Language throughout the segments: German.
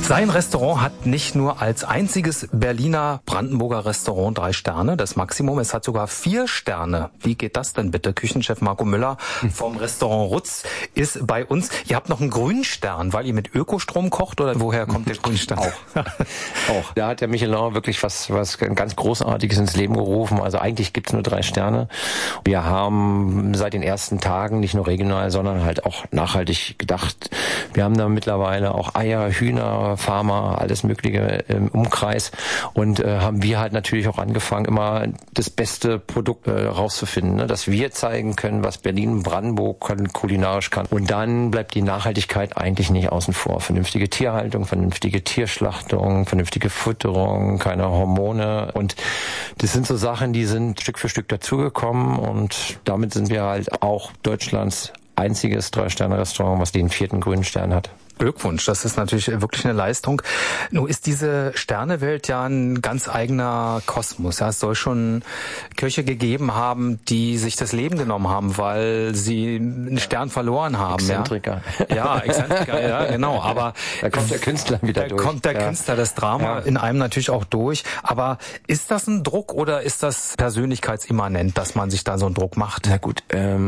Sein Restaurant hat nicht nur als einziges Berliner Brandenburger Restaurant 3 Sterne, das Maximum, es hat sogar 4 Sterne. Wie geht das denn bitte? Küchenchef Marco Müller vom Restaurant Rutz ist bei uns. Ihr habt noch einen grünen Stern, weil ihr mit Ökostrom kocht, oder woher kommt der grüne Stern? Auch. Da hat der Michelin wirklich was ganz Großartiges ins Leben gerufen. Also eigentlich gibt's nur 3 Sterne. Wir haben seit den ersten Tagen nicht nur regional, sondern halt auch nachhaltig gedacht. Wir haben da mittlerweile auch Eier, Hühner, Pharma, alles Mögliche im Umkreis, und haben wir halt natürlich auch angefangen, immer das beste Produkt rauszufinden, ne? Dass wir zeigen können, was Berlin, Brandenburg kulinarisch kann. Und dann bleibt die Nachhaltigkeit eigentlich nicht außen vor. Vernünftige Tierhaltung, vernünftige Tierschlachtung, vernünftige Fütterung, keine Hormone, und das sind so Sachen, die sind Stück für Stück dazugekommen, und damit sind wir halt auch Deutschlands einziges 3-Sterne-Restaurant, was den 4. grünen Stern hat. Glückwunsch, das ist natürlich wirklich eine Leistung. Nun ist diese Sternewelt ja ein ganz eigener Kosmos. Ja, es soll schon Köche gegeben haben, die sich das Leben genommen haben, weil sie einen Stern verloren haben. Exzentriker. Ja, Exzentriker, ja, genau. Aber da kommt der Künstler wieder durch. Da kommt der Künstler, das Drama in einem natürlich auch durch. Aber ist das ein Druck oder ist das persönlichkeitsimmanent, dass man sich da so einen Druck macht? Na gut,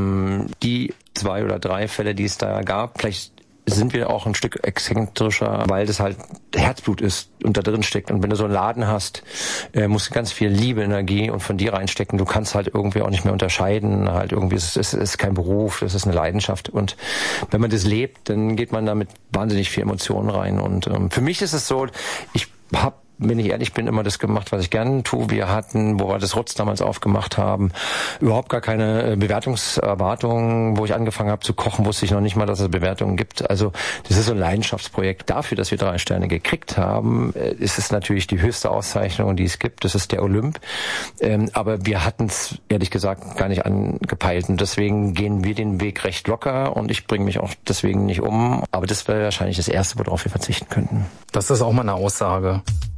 die 2 oder 3 Fälle, die es da gab, vielleicht sind wir auch ein Stück exzentrischer, weil das halt Herzblut ist und da drin steckt. Und wenn du so einen Laden hast, musst du ganz viel Liebe, Energie und von dir reinstecken. Du kannst halt irgendwie auch nicht mehr unterscheiden. Halt irgendwie, es ist kein Beruf, das ist eine Leidenschaft. Und wenn man das lebt, dann geht man da mit wahnsinnig viel Emotionen rein. Und für mich ist es so, ich habe, wenn ich ehrlich bin, immer das gemacht, was ich gerne tue. Wir hatten, wo wir das Rutz damals aufgemacht haben, überhaupt gar keine Bewertungserwartungen. Wo ich angefangen habe zu kochen, wusste ich noch nicht mal, dass es Bewertungen gibt. Also das ist so ein Leidenschaftsprojekt. Dafür, dass wir 3 Sterne gekriegt haben, ist es natürlich die höchste Auszeichnung, die es gibt. Das ist der Olymp. Aber wir hatten es, ehrlich gesagt, gar nicht angepeilt. Und deswegen gehen wir den Weg recht locker, und ich bringe mich auch deswegen nicht um. Aber das wäre wahrscheinlich das Erste, worauf wir verzichten könnten. Das ist auch mal eine Aussage.